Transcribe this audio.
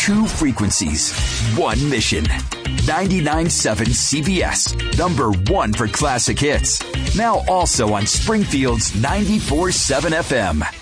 Two frequencies, one mission. 99.7 CBS, number one for classic hits. Now also on Springfield's 94.7 FM.